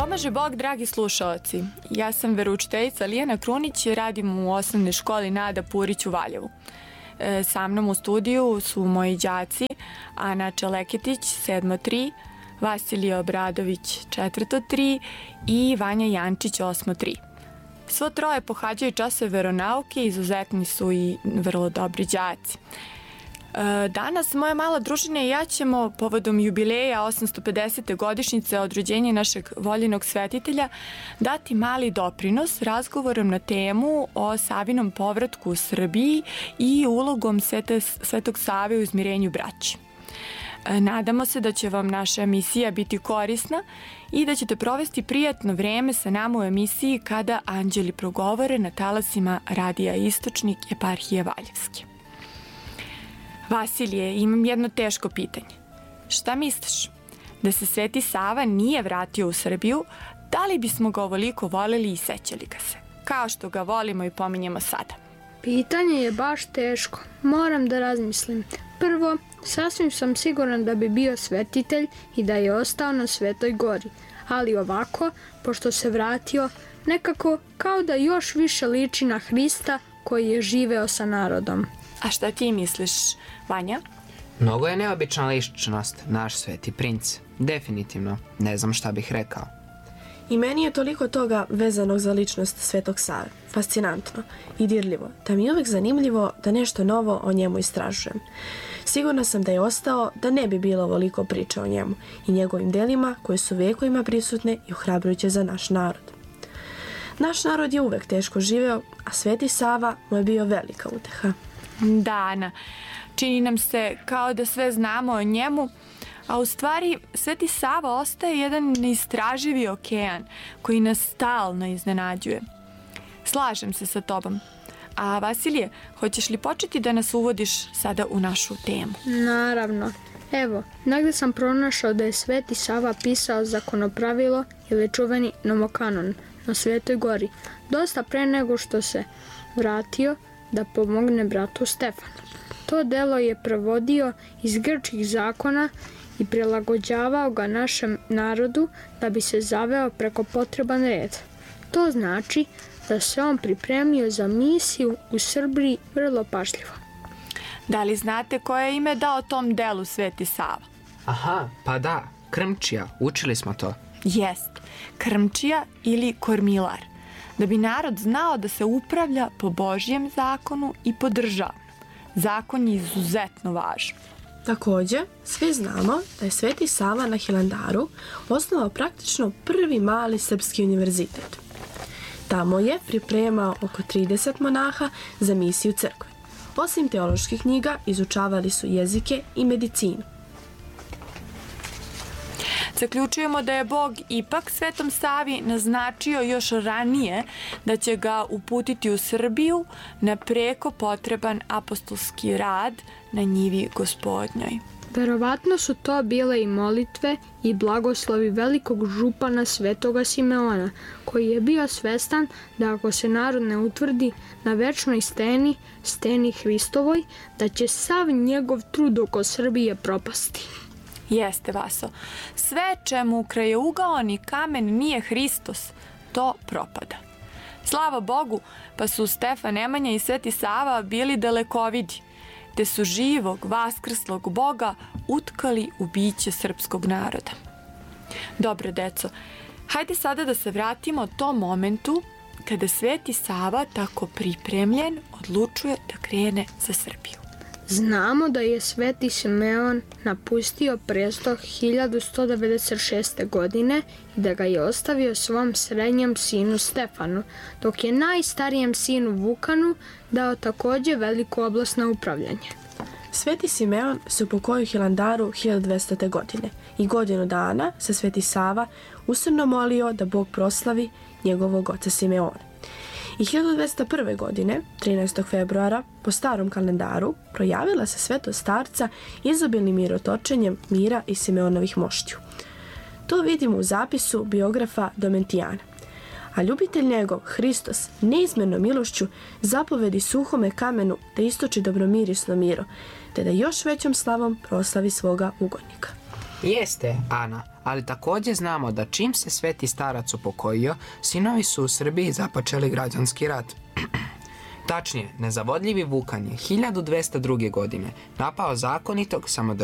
Pomaže Bog, dragi slušaoci. Ja sam veroučiteljica Lijana Krunić, radim u osnovnoj školi Nada Purić u Valjevu. Sa mnom u studiju su moji đaci Ana Čeleketić, 7.3, Vasilije Obradović, 4.3 i Vanja Jančić, 8.3. Svo troje pohađaju časove veronauke, izuzetni su i vrlo dobri đaci. Danas moja mala družina i ja ćemo povodom jubileja 850. godišnjice od rođenja našeg voljenog svetitelja dati mali doprinos razgovorom na temu o Savinom povratku u Srbiji i ulogom Svetog Save u izmirenju braći. Nadamo se da će vam naša emisija biti korisna i da ćete provesti prijatno vreme sa nama u emisiji Kada anđeli progovore na talasima Radija Istočnik eparhije Valjevske. Vasilije, imam jedno teško pitanje. Šta misliš? Da se Sveti Sava nije vratio u Srbiju, da li bismo ga ovoliko voljeli i sećali ga se? Kao što ga volimo i pominjemo sada. Pitanje je baš teško. Moram da razmislim. Prvo, sasvim sam siguran da bi bio svetitelj i da je ostao na Svetoj Gori. Ali ovako, pošto se vratio, nekako kao da još više liči na Hrista koji je živeo sa narodom. A šta ti misliš, Vanja? Mnogo je neobična ličnost, naš sveti princ. Definitivno, ne znam šta bih rekao. I meni je toliko toga vezanog za ličnost Svetog Save. Fascinantno i dirljivo, da mi je uvek zanimljivo da nešto novo o njemu istražujem. Sigurna sam da je ostao da ne bi bilo ovoliko priče o njemu i njegovim delima koje su vekovima prisutne i ohrabrujuće za naš narod. Naš narod je uvek teško živeo, a Sveti Sava mu je bio velika uteha. Da, Ana, čini nam se kao da sve znamo o njemu, a u stvari Sveti Sava ostaje jedan neistraživi okean koji nas stalno iznenađuje. Slažem se sa tobom. A Vasilije, hoćeš li početi da nas uvodiš sada u našu temu? Naravno. Evo, negde sam pronašao da je Sveti Sava pisao zakonopravilo ili čuveni Nomokanon na Svetoj Gori, dosta pre nego što se vratio da pomogne bratu Stefanu. To delo je prevodio iz grčkih zakona i prilagođavao ga našem narodu da bi se zaveo preko potreban red. To znači da se on pripremio za misiju u Srbiji vrlo pažljivo. Da li znate koje ime dao tom delu Sveti Sava? Aha, pa da, Krmčija, učili smo to. Jest, Krmčija ili kormilar, da bi narod znao da se upravlja po Božjem zakonu i po državnom. Zakon je izuzetno važan. Takođe, svi znamo da je Sveti Sava na Hilandaru osnovao praktično prvi mali srpski univerzitet. Tamo je pripremao oko 30 monaha za misiju crkve. Osim teoloških knjiga, izučavali su jezike i medicinu. Zaključujemo da je Bog ipak Svetom Savi naznačio još ranije da će ga uputiti u Srbiju na preko potreban apostolski rad na njivi Gospodnjoj. Verovatno su to bile i molitve i blagoslovi velikog župana Svetoga Simeona, koji je bio svestan da ako se narod ne utvrdi na večnoj steni Hristovoj, da će sav njegov trud oko Srbije propasti. Jeste, Vaso. Sve čemu krajeugao kamen nije Hristos, to propada. Slava Bogu, pa su Stefan Nemanja i Sveti Sava bili dalekovidi, te su živog, vaskrslog Boga utkali u biće srpskog naroda. Dobro, deco, hajde sada da se vratimo tom momentu kada Sveti Sava, tako pripremljen, odlučuje da krene za Srbiju. Znamo da je Sveti Simeon napustio presto 1196. godine i da ga je ostavio svom srednjem sinu Stefanu, dok je najstarijem sinu Vukanu dao takođe veliku oblast na upravljanje. Sveti Simeon se upokojio u Hilandaru 1200. godine i godinu dana se Sveti Sava usrno molio da Bog proslavi njegovog oca Simeona. I 1201. godine, 13. februara, po starom kalendaru, projavila se svetost starca izobilnim mirotočenjem mira i Simeonovih moštiju. To vidimo u zapisu biografa Domentijana. A ljubitelj njegov, Hristos, neizmernom milošću zapovedi suhome kamenu da istoči dobromirisno miro, te da još većom slavom proslavi svoga ugodnika. Jeste, Ana, ali također znamo da čim se Sveti starac upokojio, sinovi su u Srbiji započeli građanski rat. Tačnije, nezavodljivi Vukan je 1202. godine napao zakonitog, samodržavnog